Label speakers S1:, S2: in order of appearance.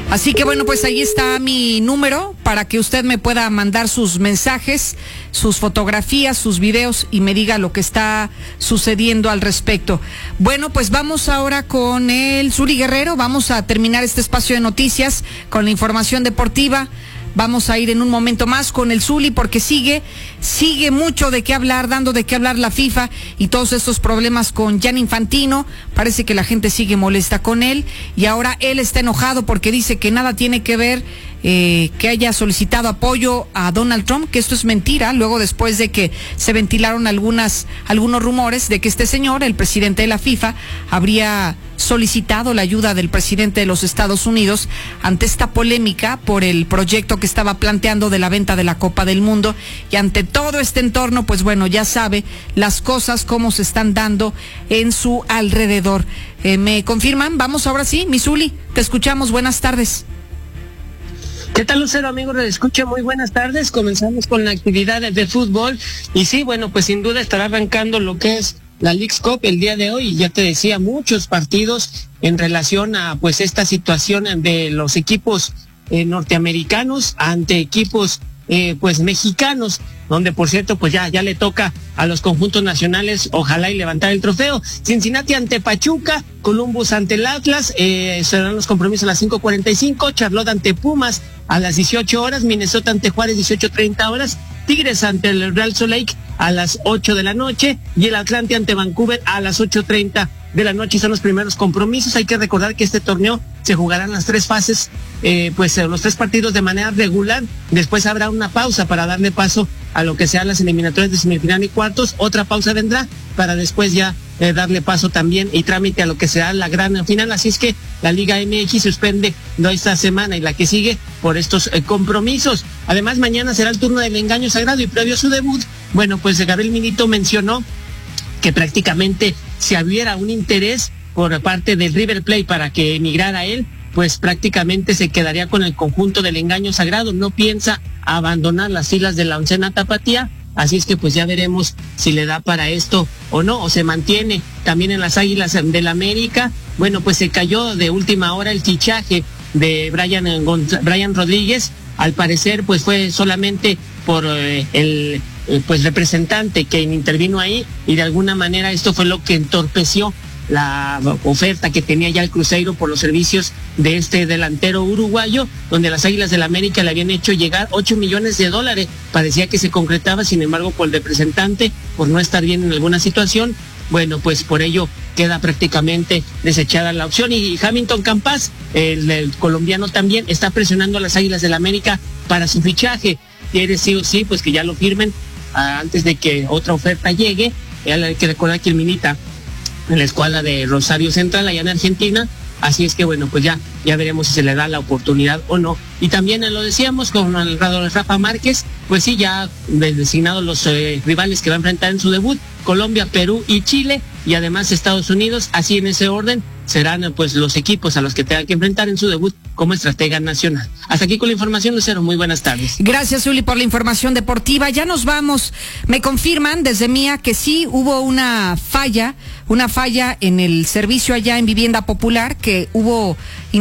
S1: Así que bueno, pues ahí está mi número para que usted me pueda mandar sus mensajes, sus fotografías, sus videos y me diga lo que está sucediendo al respecto. Bueno, pues vamos ahora con el Zuli Guerrero. Vamos a terminar este espacio de noticias con la información deportiva. Vamos a ir en un momento más con el Zuli porque sigue mucho de qué hablar, dando de qué hablar la FIFA y todos estos problemas con Gianni Infantino. Parece que la gente sigue molesta con él y ahora él está enojado porque dice que nada tiene que ver que haya solicitado apoyo a Donald Trump, que esto es mentira, luego después de que se ventilaron algunos rumores de que este señor, el presidente de la FIFA, habría solicitado la ayuda del presidente de los Estados Unidos ante esta polémica por el proyecto que estaba planteando de la venta de la Copa del Mundo. Y ante todo este entorno, pues bueno, ya sabe las cosas cómo se están dando en su alrededor. ¿Me confirman? Vamos ahora sí, mi Zuli, te escuchamos, buenas tardes.
S2: ¿Qué tal, Lucero, amigo? Escucha, muy buenas tardes. Comenzamos con la actividad de fútbol. Y sí, bueno, pues sin duda estará arrancando lo que es la Leagues Cup el día de hoy. Ya te decía, muchos partidos en relación a pues esta situación de los equipos norteamericanos ante equipos pues mexicanos, donde por cierto pues ya le toca a los conjuntos nacionales ojalá y levantar el trofeo. Cincinnati ante Pachuca, Columbus ante el Atlas, serán los compromisos a las 5:45, Charlotte ante Pumas a las 18 horas, Minnesota ante Juárez 18:30 horas, Tigres ante el Real Salt Lake a las 8 de la noche y el Atlante ante Vancouver a las 8:30 de la noche. Son los primeros compromisos. Hay que recordar que este torneo se jugarán las tres fases, los tres partidos de manera regular. Después habrá una pausa para darle paso a lo que sean las eliminatorias de semifinal y cuartos. Otra pausa vendrá para después ya darle paso también y trámite a lo que será la gran final. Así es que la Liga MX suspende esta semana y la que sigue por estos compromisos. Además, mañana será el turno del engaño sagrado y previo a su debut, bueno, pues Gabriel Milito mencionó que prácticamente si hubiera un interés por parte del River Plate para que emigrara él, pues prácticamente se quedaría con el conjunto del engaño sagrado. No piensa abandonar las filas de la oncena tapatía, así es que pues ya veremos si le da para esto o no, o se mantiene también en las Águilas del América. Bueno, pues se cayó de última hora el fichaje de Brian Rodríguez. Al parecer pues fue solamente por el representante que intervino ahí y de alguna manera esto fue lo que entorpeció la oferta que tenía ya el Cruzeiro por los servicios de este delantero uruguayo, donde las Águilas del América le habían hecho llegar $8 millones. Parecía que se concretaba, sin embargo, por el representante, por no estar bien en alguna situación, bueno, pues por ello queda prácticamente desechada la opción. Y Hamilton Campas, el colombiano, también está presionando a las Águilas del América para su fichaje. Quiere sí o sí, pues que ya lo firmen antes de que otra oferta llegue. Hay que recordar que el Minita en la escuadra de Rosario Central allá en Argentina, así es que bueno, pues ya veremos si se le da la oportunidad o no. Y también lo decíamos con el Rafa Márquez, pues sí, ya designados los rivales que va a enfrentar en su debut, Colombia, Perú y Chile, y además Estados Unidos, así en ese orden serán pues los equipos a los que tengan que enfrentar en su debut como estratega nacional. Hasta aquí con la información, Lucero, muy buenas tardes.
S1: Gracias, Zuli, por la información deportiva. Ya nos vamos. Me confirman desde Mía que sí hubo una falla en el servicio allá en Vivienda Popular, que hubo